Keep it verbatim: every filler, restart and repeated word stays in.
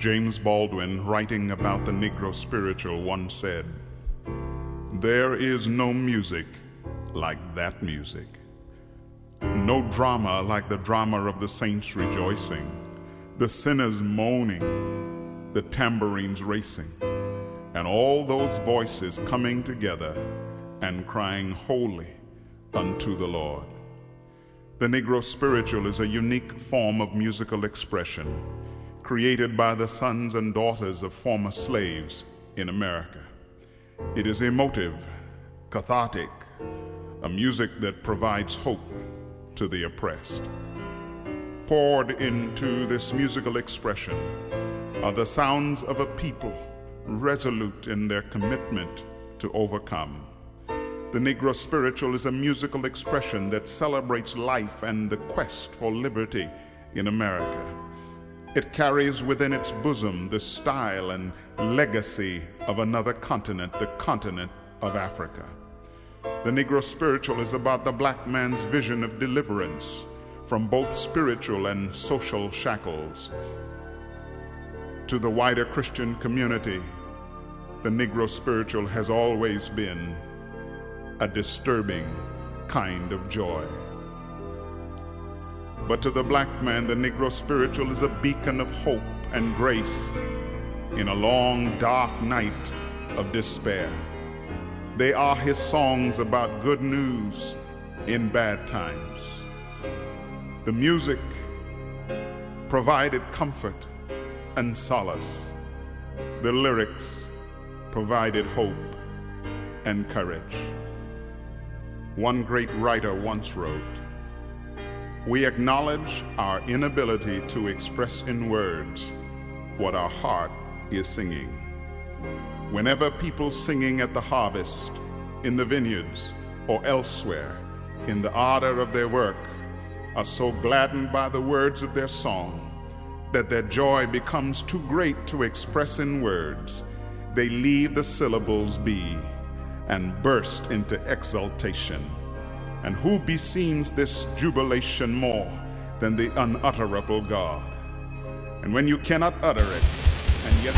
James Baldwin, writing about the Negro spiritual, once said, "There is no music like that music. No drama like the drama of the saints rejoicing, the sinners moaning, the tambourines racing, and all those voices coming together and crying holy unto the Lord." The Negro spiritual is a unique form of musical expression created by the sons and daughters of former slaves in America. It is emotive, cathartic, a music that provides hope to the oppressed. Poured into this musical expression are the sounds of a people resolute in their commitment to overcome. The Negro spiritual is a musical expression that celebrates life and the quest for liberty in America. It carries within its bosom the style and legacy of another continent, the continent of Africa. The Negro spiritual is about the black man's vision of deliverance from both spiritual and social shackles. To the wider Christian community, the Negro spiritual has always been a disturbing kind of joy. But to the black man, the Negro spiritual is a beacon of hope and grace in a long, dark night of despair. They are his songs about good news in bad times. The music provided comfort and solace. The lyrics provided hope and courage. One great writer once wrote, "We acknowledge our inability to express in words what our heart is singing. Whenever people singing at the harvest, in the vineyards, or elsewhere in the ardor of their work are so gladdened by the words of their song that their joy becomes too great to express in words, they leave the syllables be and burst into exultation. And who beseems this jubilation more than the unutterable God? And when you cannot utter it, and yet